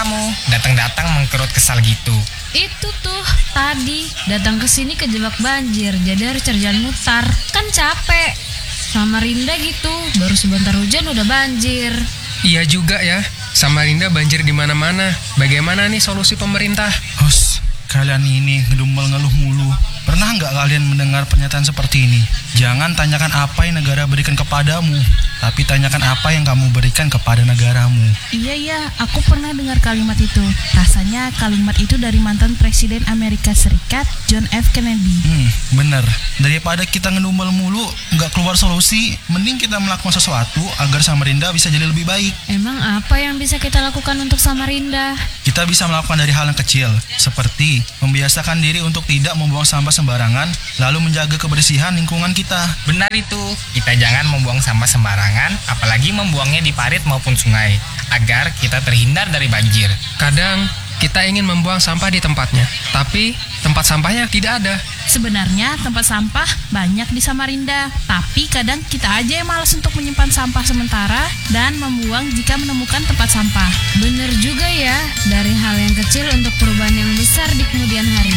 kamu datang-datang mengkerut kesal gitu? Itu tuh, tadi datang ke sini kejebak banjir, jadi harus cari jalan mutar. Kan capek. Samarinda gitu, baru sebentar hujan udah banjir. Iya juga ya, Samarinda banjir di mana-mana. Bagaimana nih solusi pemerintah? Hos, kalian ini ngedumel ngeluh mulu. Pernah nggak kalian mendengar pernyataan seperti ini? Jangan tanyakan apa yang negara berikan kepadamu, tapi tanyakan apa yang kamu berikan kepada negaramu. Iya, aku pernah dengar kalimat itu. Rasanya kalimat itu dari mantan Presiden Amerika Serikat, John F. Kennedy. Bener. Daripada kita ngedumel mulu, nggak keluar solusi, mending kita melakukan sesuatu agar Samarinda bisa jadi lebih baik. Emang apa yang bisa kita lakukan untuk Samarinda? Kita bisa melakukan dari hal yang kecil, seperti membiasakan diri untuk tidak membuang sampah sembarangan, lalu menjaga kebersihan lingkungan kita. Benar itu, kita jangan membuang sampah sembarangan, apalagi membuangnya di parit maupun sungai, agar kita terhindar dari banjir. Kadang kita ingin membuang sampah di tempatnya, tapi tempat sampahnya tidak ada. Sebenarnya tempat sampah banyak di Samarinda, tapi kadang kita aja yang malas untuk menyimpan sampah sementara dan membuang jika menemukan tempat sampah. Bener juga ya, dari hal yang kecil untuk perubahan yang besar di kemudian hari.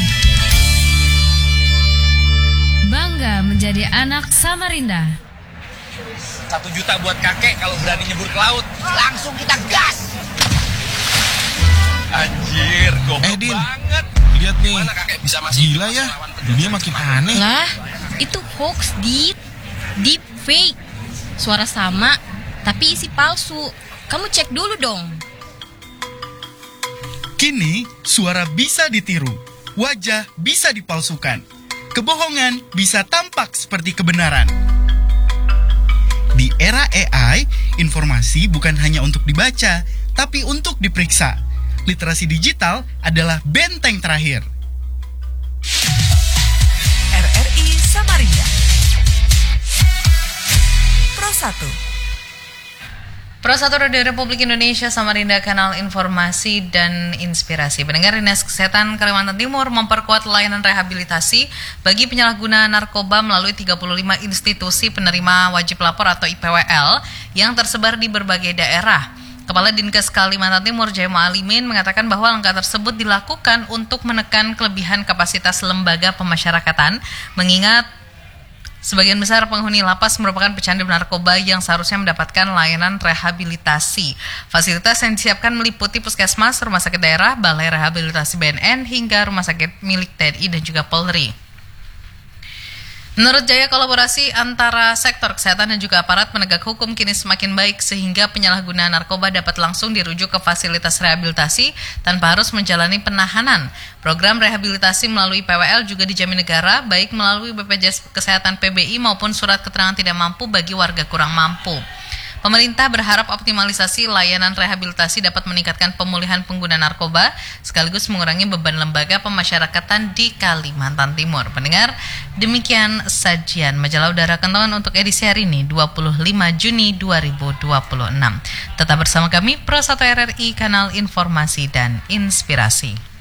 Bangga menjadi anak Samarinda. 1 juta buat kakek kalau berani nyebur ke laut. Langsung kita gas. Anjir, goblok Din, banget. lihat nih, Mana kakek bisa masih gila ya, dunia makin aneh. Lah, itu hoax, deep fake. Suara sama, tapi isi palsu. Kamu cek dulu dong. Kini, suara bisa ditiru, wajah bisa dipalsukan, kebohongan bisa tampak seperti kebenaran. Di era AI, informasi bukan hanya untuk dibaca, tapi untuk diperiksa. Literasi digital adalah benteng terakhir. RRI Samarinda Pro 1 Pro 1 Radio Republik Indonesia Samarinda, kanal informasi dan inspirasi. Pendengar, Dinas Kesehatan Kalimantan Timur memperkuat layanan rehabilitasi bagi penyalahguna narkoba melalui 35 institusi penerima wajib lapor atau IPWL yang tersebar di berbagai daerah. Kepala Dinkes Kalimantan Timur Jaima Alimin mengatakan bahwa langkah tersebut dilakukan untuk menekan kelebihan kapasitas lembaga pemasyarakatan, mengingat sebagian besar penghuni lapas merupakan pecandu narkoba yang seharusnya mendapatkan layanan rehabilitasi. Fasilitas yang disiapkan meliputi puskesmas, rumah sakit daerah, balai rehabilitasi BNN, hingga rumah sakit milik TNI dan juga Polri. Menurut Jaya, kolaborasi antara sektor kesehatan dan juga aparat penegak hukum kini semakin baik sehingga penyalahguna narkoba dapat langsung dirujuk ke fasilitas rehabilitasi tanpa harus menjalani penahanan. Program rehabilitasi melalui PWL juga dijamin negara, baik melalui BPJS Kesehatan PBI maupun surat keterangan tidak mampu bagi warga kurang mampu. Pemerintah berharap optimalisasi layanan rehabilitasi dapat meningkatkan pemulihan pengguna narkoba sekaligus mengurangi beban lembaga pemasyarakatan di Kalimantan Timur. Pendengar, demikian sajian Majalah Udara Kentongan untuk edisi hari ini 25 Juni 2026. Tetap bersama kami Pro 1 RRI, kanal informasi dan inspirasi.